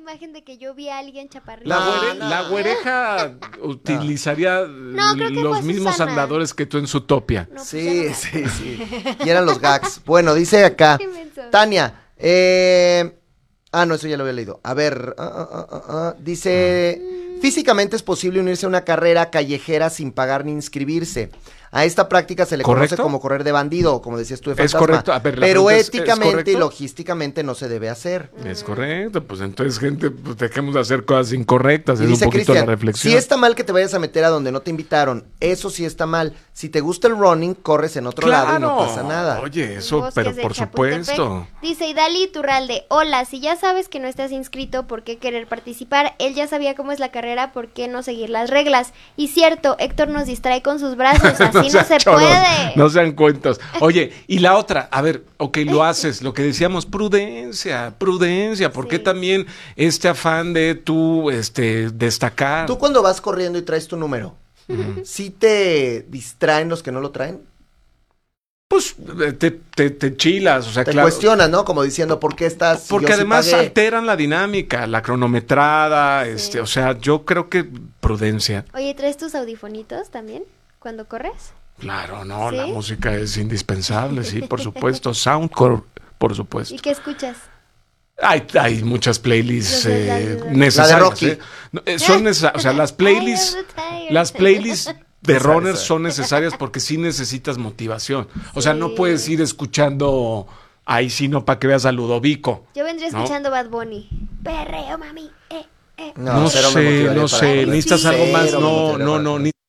imagen de que yo vi a alguien chaparrito. La güereja utilizaría los mismos Susana. andadores que tú en Zootopia. No, pues Sí, ya no. sí. Y eran los gags. Bueno, dice acá, Qué menso. Tania, no, eso ya lo había leído. A ver, dice, físicamente es posible unirse a una carrera callejera sin pagar ni inscribirse. A esta práctica se le ¿Correcto? conoce como correr de bandido, como decías tú de Es fantasma. correcto. A ver, la pero pregunta es éticamente y correcto. logísticamente no se debe hacer. Es correcto, pues entonces, gente, pues dejemos de hacer cosas incorrectas. Y Es un dice poquito la Cristian, reflexión. si está mal que te vayas a meter a donde no te invitaron, eso sí está mal. Si te gusta el running, corres en otro lado y no pasa nada. Oye, eso, Bosques pero de por Chapultepec. supuesto. Dice Idali Iturralde, hola, si ya sabes que no estás inscrito, ¿por qué querer participar? Él ya sabía cómo es la carrera, ¿por qué no seguir las reglas? Y cierto, Héctor nos distrae con sus brazos, así no sean se choros, puede. No sean cuentos. Oye, y la otra, a ver, ok, lo haces, lo que decíamos, prudencia. ¿Por qué Sí. también este afán de tú, destacar? Tú cuando vas corriendo y traes tu número, ¿sí te distraen los que no lo traen? Pues te chilas, o sea, Te claro. cuestionas, ¿no? Como diciendo, ¿por qué estás? si Porque yo sí además pagué? alteran la dinámica, la cronometrada, Sí. o sea, yo creo que prudencia. Oye, ¿traes tus audifonitos también cuando corres? Claro, no, ¿Sí? la música es indispensable, sí, por supuesto. Soundcore, por supuesto. ¿Y qué escuchas? Hay muchas playlists La de necesarias. Rocky. Son necesarias, o sea, las playlists, Eye of the tiger. las playlists de Esa, runners esa. son necesarias porque sí necesitas motivación. O sea, no Sí. puedes ir escuchando ahí sino para que veas a Ludovico. Yo vendría ¿No? escuchando Bad Bunny. Perreo, mami. No cero me sé, motivaría no para sé, correr. necesitas Sí. algo más. Cero me No, motivaría no, para no, correr.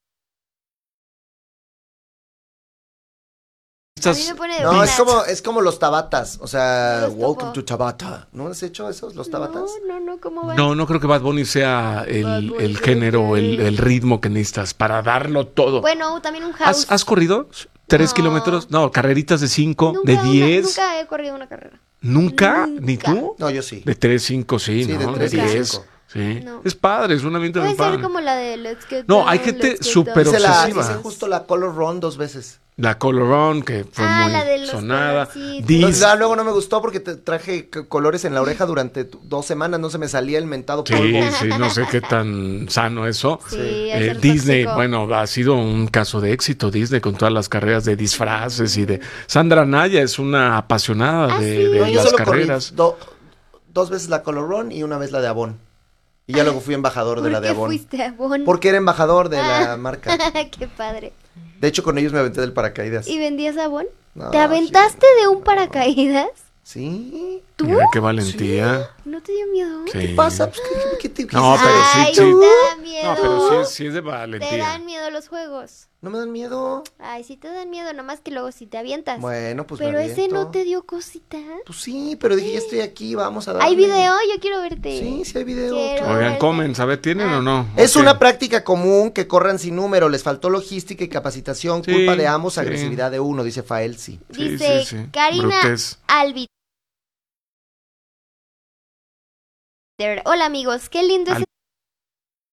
A mí me pone de No, buenas. es como los tabatas, o sea, No los welcome topo. to Tabata. ¿No has hecho esos, los tabatas? No, ¿cómo va? No creo que Bad Bunny sea Bad Bunny, el género, el ritmo que necesitas para darlo todo. Bueno, también un house. ¿Has corrido 3 No. kilómetros? No, carreritas de 5, Nunca de 10. Nunca he corrido una carrera. ¿Nunca? Nunca. ¿Ni tú? No, yo sí. De 3, 5, sí, Sí, ¿no? de 3 y 10. 5. Sí. No. Es padre, es un ambiente Puede muy ser padre. como la de Let's Get No, Down, hay gente Let's Get súper Down. obsesiva. Hice justo la Color Run 2 veces. La Colorón, que fue muy la de los sonada. colorcitos. Entonces, Dis- luego no me gustó porque te traje colores en la oreja durante 2 semanas, no se me salía el mentado polvo. Sí, sí, no sé qué tan sano eso. Sí, es ser Disney, tóxico. bueno, ha sido un caso de éxito Disney con todas las carreras de disfraces y de... Sandra Naya es una apasionada Ah, de, sí. de No, yo las solo carreras. corrí 2 veces la Color Run y una vez la de Avon. Y ya luego fui embajador de la ¿Por de qué Avon. fuiste a Bon? Porque era embajador de la marca. Qué padre. De hecho, con ellos me aventé del paracaídas. ¿Y vendías a Bon? No, ¿Te aventaste de un paracaídas? Sí. ¿Tú? Mira qué valentía. ¿No te dio miedo? Sí. ¿Qué pasa? Pues, ¿qué te No, pero sí, Ay, sí. te da miedo. No, pero sí es de Te valentía. dan miedo los juegos. ¿No me dan miedo? Ay, sí te dan miedo, nomás que luego si te avientas. Bueno, pues me Pero ese aviento. no te dio cosita. Pues sí, pero dije, ya estoy aquí, vamos a darle. ¿Hay video? Yo quiero verte. Sí, sí hay video. Quiero claro. Oigan, verte. comen, ¿sabe? ¿Tienen o no? Es Ok. una práctica común que corran sin número, les faltó logística y capacitación, Sí, culpa de ambos, sí. agresividad de uno, dice Faelsi. Sí, Dice sí, sí. Karina Brutes. Albi. Hola amigos, qué lindo es